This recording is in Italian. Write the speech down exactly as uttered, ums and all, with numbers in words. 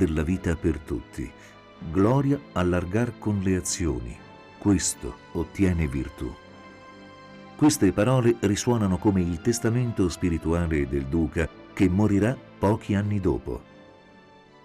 della vita per tutti. Gloria allargar con le azioni, questo ottiene virtù. Queste parole risuonano come il testamento spirituale del duca che morirà pochi anni dopo.